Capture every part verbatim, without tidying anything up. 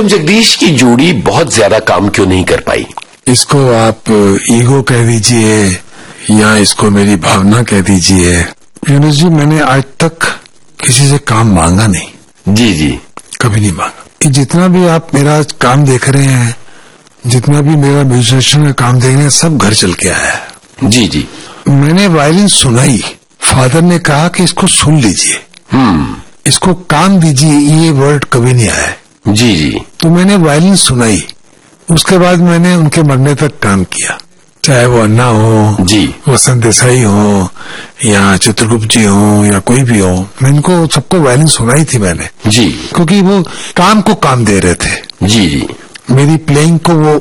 गौतम जगदीश की जोड़ी बहुत ज्यादा काम क्यों नहीं कर पाई? इसको आप ईगो कह दीजिए या इसको मेरी भावना कह दीजिए। यूनुस जी, मैंने आज तक किसी से काम मांगा नहीं। जी जी, कभी नहीं मांगा। कि जितना भी आप मेरा काम देख रहे हैं, जितना भी मेरा म्यूजिशियन का काम देख रहे हैं, सब घर चल के आया है। जी जी। मैंने वायलिन सुनाई, फादर ने कहा कि इसको सुन लीजिए, हम्म, इसको काम दीजिए, ये वर्ड कभी नहीं आया। जी जी। तो मैंने वायलिन सुनाई, उसके बाद मैंने उनके मरने तक काम किया, चाहे वो अन्ना हो जी, वसंत देसाई हो या चित्रगुप्त जी हो या कोई भी हो, मैं इनको सबको वायलिन सुनाई थी मैंने जी, क्योंकि वो काम को काम दे रहे थे। जी जी। मेरी प्लेइंग को वो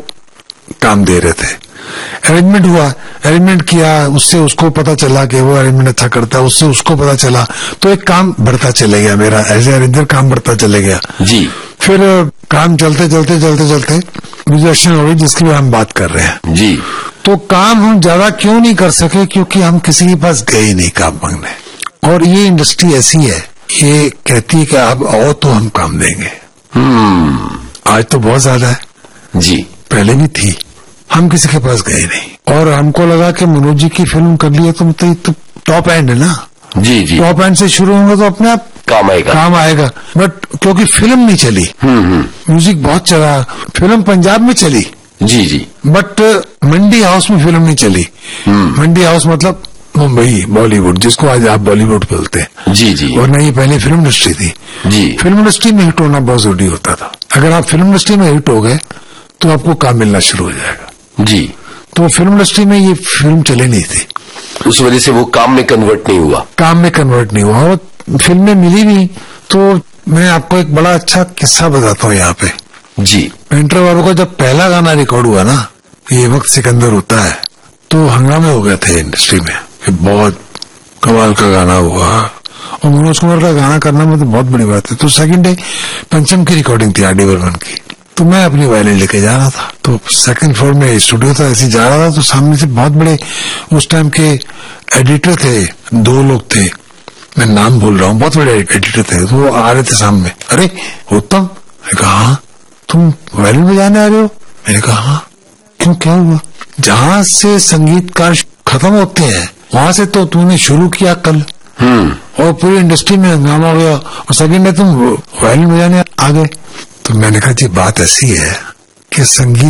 काम दे रहे थे। अरेंजमेंट हुआ, अरेंजमेंट किया, उससे उसको पता चला कि वो अरेंजमेंट अच्छा करता है, उससे उसको पता चला, तो एक काम बढ़ता चले गया, मेरा एज ए अरेंजर काम बढ़ता चले गया। जी। फिर काम चलते चलते चलते चलते म्यूजिशियन हो गई, जिसकी हम बात कर रहे हैं। जी। तो काम हम ज्यादा क्यों नहीं कर सके? क्योंकि हम किसी के पास गए ही नहीं काम मांगने। और ये इंडस्ट्री ऐसी है, ये कहती है कि आप आओ तो हम काम देंगे। हम्म, आज तो बहुत ज्यादा है जी, पहले भी थी, हम किसी के पास गए नहीं। और हमको लगा कि मनोज जी की फिल्म कर ली है तुम, तो, तो टॉप एंड है ना। जी जी। टॉप एंड से शुरू होंगे तो अपने आप काम आएगा, काम आएगा। बट क्योंकि फिल्म नहीं चली, हम्म हम्म, म्यूजिक बहुत चला, फिल्म पंजाब में चली, जी जी, बट मंडी हाउस में फिल्म नहीं चली। मंडी हाउस मतलब मुंबई, बॉलीवुड, जिसको आज आप बॉलीवुड बोलते हैं। जी जी। और नहीं, पहले फिल्म इंडस्ट्री थी। जी। फिल्म इंडस्ट्री में हिट होना बहुत जरूरी होता था। अगर आप फिल्म इंडस्ट्री में हिट हो गए तो आपको काम मिलना शुरू हो जाएगा। जी। तो फिल्म इंडस्ट्री में ये फिल्म चली नहीं थी, उस वजह से वो काम में कन्वर्ट नहीं हुआ। काम में कन्वर्ट नहीं हुआ और फिल्म में मिली भी। तो मैं आपको एक बड़ा अच्छा किस्सा बताता हूँ यहाँ पे। जी। पेंटर बाबू का जब पहला गाना रिकॉर्ड हुआ ना, ये वक्त सिकंदर होता है, तो हंगामे हो गए थे इंडस्ट्री में, बहुत कमाल का गाना हुआ। और मनोज कुमार का गाना करना मतलब बहुत बड़ी बात है। तो सेकंड डे पंचम की रिकॉर्डिंग थी, आर डी बर्मन की। तो मैं अपनी वायलिन लेके जा रहा था, तो सेकंड फ्लोर में स्टूडियो था, ऐसे जा रहा था, तो सामने से बहुत बड़े उस टाइम के एडिटर थे, दो लोग थे, मैं नाम भूल रहा हूँ, बहुत बड़े एडिटर थे, तो वो आ रहे थे सामने। अरे उत्तम, मैं कहा हाँ, तुम वायलिन बजाने आ रहे हो? मैंने कहा हाँ। क्यों, क्या हुआ? जहां से संगीतकार खत्म होते हैं वहां से तो तूने शुरू किया कल, हम्म, और पूरी इंडस्ट्री में हंगामा हो गया, और सेकंड डे तुम वायलिन बजाने आ गए। तो मैंने कहा जी बात ऐसी है कि संगीत